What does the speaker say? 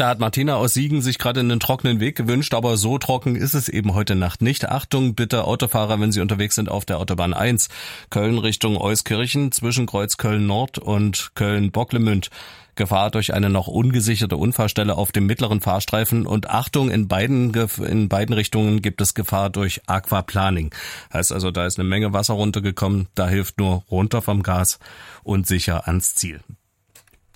Da hat Martina aus Siegen sich gerade einen trockenen Weg gewünscht, aber so trocken ist es eben heute Nacht nicht. Achtung bitte Autofahrer, wenn Sie unterwegs sind auf der Autobahn 1, Köln Richtung Euskirchen, zwischen Kreuz Köln Nord und Köln-Bocklemünd. Gefahr durch eine noch ungesicherte Unfallstelle auf dem mittleren Fahrstreifen und Achtung, in beiden Richtungen gibt es Gefahr durch Aquaplaning. Heißt also, da ist eine Menge Wasser runtergekommen, da hilft nur runter vom Gas und sicher ans Ziel.